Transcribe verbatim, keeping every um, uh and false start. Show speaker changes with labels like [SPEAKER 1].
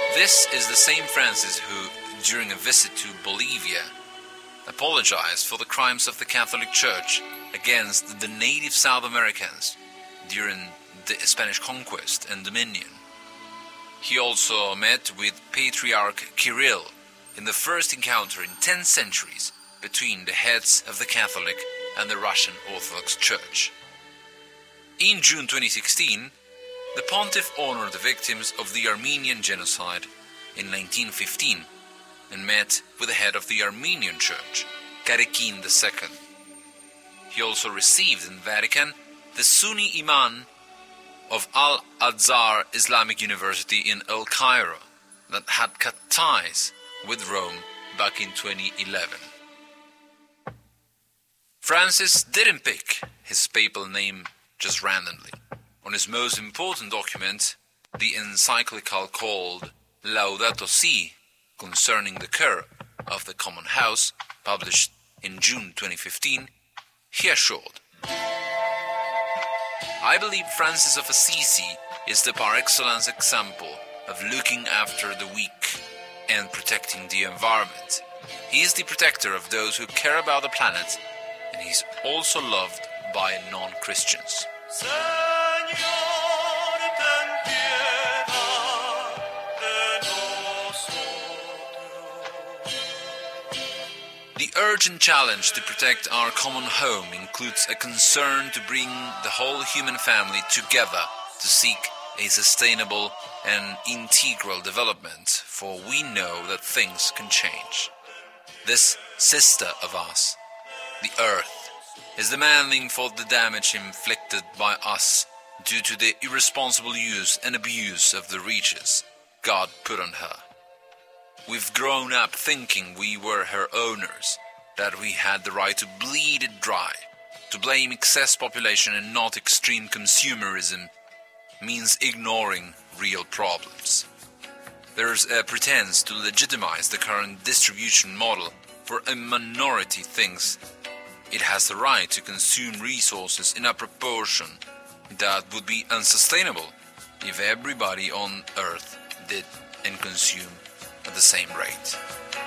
[SPEAKER 1] This is the same Francis who, during a visit to Bolivia, apologized for the crimes of the Catholic Church against the native South Americans during the Spanish conquest and dominion. He also met with Patriarch Kirill in the first encounter in ten centuries between the heads of the Catholic and the Russian Orthodox Church. In June twenty sixteen, the Pontiff honored the victims of the Armenian genocide in nineteen fifteen and met with the head of the Armenian Church, Karekin the Second. He also received in Vatican the Sunni Imam of Al-Azhar Islamic University in El Cairo that had cut ties with Rome back in twenty eleven. Francis didn't pick his papal name just randomly. On his most important document, the encyclical called Laudato Si, concerning the cure of the Common House, published in June twenty fifteen, he assured, "I believe Francis of Assisi is the par excellence example of looking after the weak and protecting the environment. He is the protector of those who care about the planet, and he is also loved by non-Christians." The urgent challenge to protect our common home includes a concern to bring the whole human family together to seek a sustainable and integral development, for we know that things can change. This sister of us, the Earth, is demanding for the damage inflicted by us due to the irresponsible use and abuse of the riches God put on her. We've grown up thinking we were her owners, that we had the right to bleed it dry. To blame excess population and not extreme consumerism means ignoring real problems. There's a pretense to legitimize the current distribution model for a minority thinks it has the right to consume resources in a proportion that would be unsustainable if everybody on Earth did and consumed at the same rate.